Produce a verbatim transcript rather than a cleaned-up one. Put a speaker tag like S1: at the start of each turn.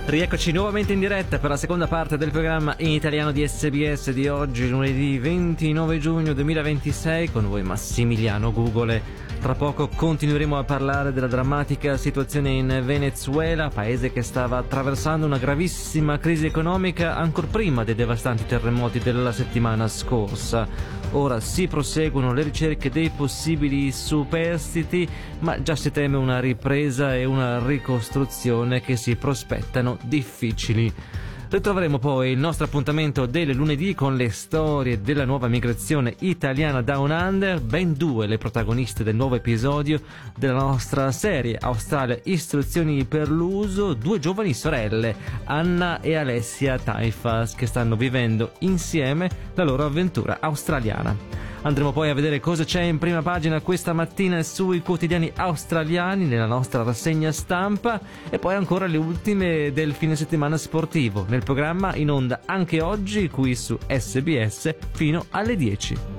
S1: Rieccoci nuovamente in diretta per la seconda parte del programma in italiano di S B S di oggi, lunedì ventinove giugno duemilaventisei, con voi Massimiliano Gugole. Tra poco continueremo a parlare della drammatica situazione in Venezuela, paese che stava attraversando una gravissima crisi economica ancor prima dei devastanti terremoti della settimana scorsa. Ora si proseguono le ricerche dei possibili superstiti, ma già si teme una ripresa e una ricostruzione che si prospettano difficili. Ritroveremo poi il nostro appuntamento del lunedì con le storie della nuova migrazione italiana Down Under, ben due le protagoniste del nuovo episodio della nostra serie Australia Istruzioni per l'uso, due giovani sorelle, Anna e Alessia Taifas, che stanno vivendo insieme la loro avventura australiana. Andremo poi a vedere cosa c'è in prima pagina questa mattina sui quotidiani australiani nella nostra rassegna stampa e poi ancora le ultime del fine settimana sportivo nel programma in onda anche oggi qui su S B S fino alle dieci.